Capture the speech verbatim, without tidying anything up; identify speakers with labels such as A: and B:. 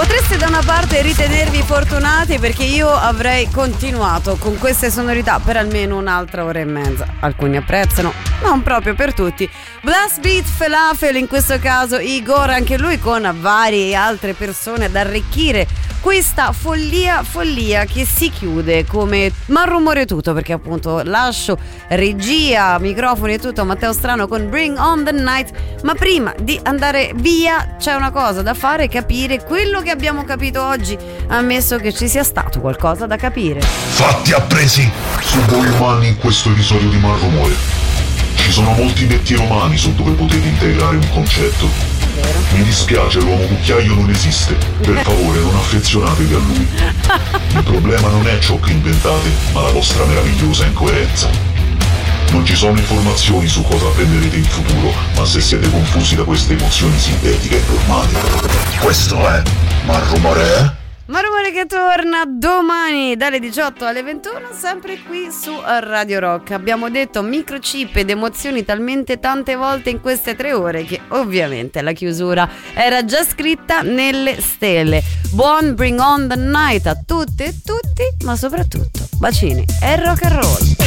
A: Potreste da una parte ritenervi fortunati perché io avrei continuato con queste sonorità per almeno un'altra ora e mezza. Alcuni apprezzano, non proprio per tutti. Blast Beat Falafel, in questo caso Igor, anche lui con varie altre persone ad arricchire questa follia follia che si chiude come mal rumore tutto, perché appunto lascio regia, microfoni e tutto a Matteo Strano con Bring on the Night. Ma prima di andare via c'è una cosa da fare: capire quello che abbiamo capito oggi, ammesso che ci sia stato qualcosa da capire.
B: Fatti appresi su voi umani in questo episodio di Mal Rumore. Ci sono molti detti romani su dove potete integrare un concetto. Mi dispiace, l'uomo cucchiaio non esiste. Per favore, non affezionatevi a lui. Il problema non è ciò che inventate, ma la vostra meravigliosa incoerenza. Non ci sono informazioni su cosa apprenderete in futuro, ma se siete confusi da queste emozioni sintetiche è normale. Questo è Mal Rumore, eh?
A: Ma rumore che torna domani dalle diciotto alle ventuno, sempre qui su Radio Rock. Abbiamo detto microchip ed emozioni talmente tante volte in queste tre ore che ovviamente la chiusura era già scritta nelle stelle. Buon Bring on the Night a tutte e tutti, ma soprattutto bacini e rock and roll.